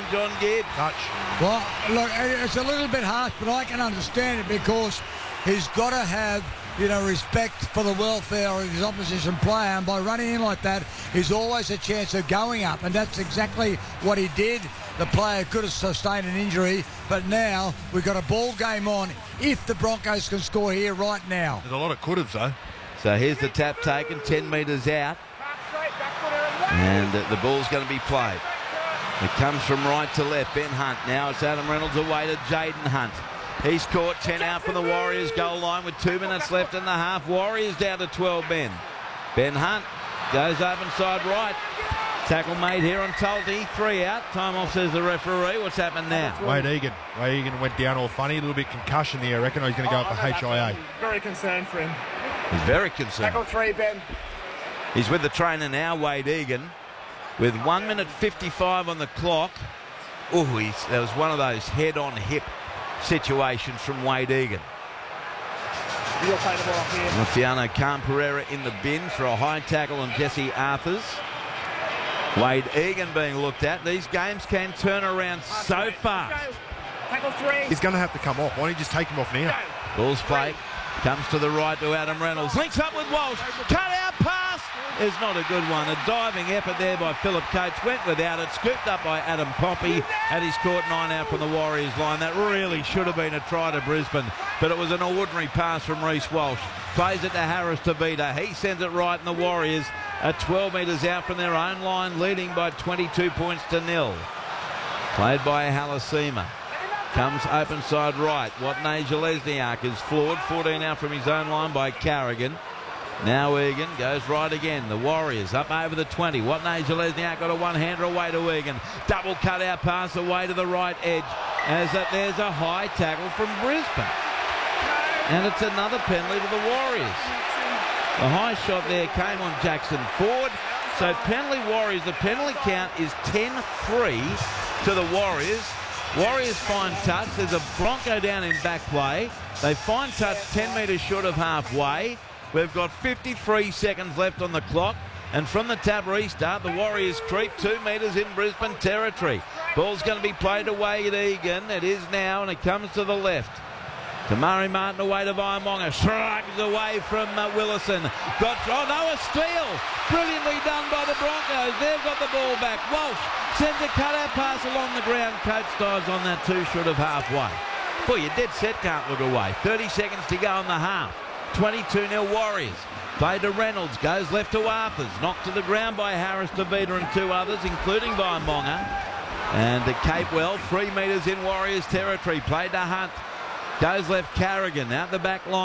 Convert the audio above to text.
line, John Gibb. Touch. Well, look, it's a little bit harsh, but I can understand it because he's got to have, respect for the welfare of his opposition player, and by running in like that, he's always a chance of going up, and that's exactly what he did. The player could have sustained an injury, but now we've got a ball game on if the Broncos can score here right now. There's a lot of could-haves, though. So here's the tap taken, 10 metres out, and the ball's going to be played. It comes from right to left. Ben Hunt. Now it's Adam Reynolds away to Jaden Hunt. He's caught 10 out from the Warriors goal line with 2 minutes left in the half. Warriors down to 12 men. Ben Hunt goes open side right. Tackle made here on Tulty. 3 out. Time off, says the referee. What's happened now? Wade Egan. Wade Egan went down all funny. A little bit concussion there, I reckon. He's going to go up for HIA. Very concerned for him. He's very concerned. Tackle 3, Ben. He's with the trainer now, Wade Egan, with 1 minute 55 on the clock. Oh, that was one of those head-on-hip situations from Wade Egan. You'll play the ball up here. Luciano Khan-Pereira in the bin for a high tackle on Jesse Arthurs. Wade Egan being looked at. These games can turn around so fast. Tackle 3. He's going to have to come off. Why don't you just take him off now? Ball's played. Comes to the right to Adam Reynolds. Links up with Walsh. Cut out pass. Is not a good one. A diving effort there by Philip Coates. Went without it. Scooped up by Adam Poppy. And he's caught 9 out from the Warriors line. That really should have been a try to Brisbane. But it was an ordinary pass from Reece Walsh. Plays it to Harris Tavita. He sends it right, and the Warriors are 12 metres out from their own line, leading by 22 points to 0. Played by Halasima. Comes open side right. Watney Jalesniak is floored. 14 out from his own line by Carrigan. Now Egan goes right again. The Warriors up over the 20. Watney Jalesniak got a one-hander away to Egan. Double cut-out pass away to the right edge. As there's a high tackle from Brisbane. And it's another penalty to the Warriors. The high shot there came on Jackson Ford. So penalty Warriors. The penalty count is 10-3 to the Warriors. Warriors find touch. There's a Bronco down in back play. They find touch 10 metres short of halfway. We've got 53 seconds left on the clock. And from the tap restart, the Warriors creep 2 metres in Brisbane territory. Ball's going to be played away at Egan. It is now, and it comes to the left. To Murray Martin away to Vaimonga. Shrugs away from Willison. A steal. Brilliantly done by the Broncos. They've got the ball back. Walsh sends a cut-out pass along the ground. Coates dives on that 2 short of halfway. Boy, your dead set can't look away. 30 seconds to go in the half. 22-0 Warriors. Play to Reynolds. Goes left to Arthurs. Knocked to the ground by Harris, Tavita and 2 others, including Vaimonga. And to Capewell. 3 metres in Warriors territory. Played to Hunt. Goes left Carrigan out the back line.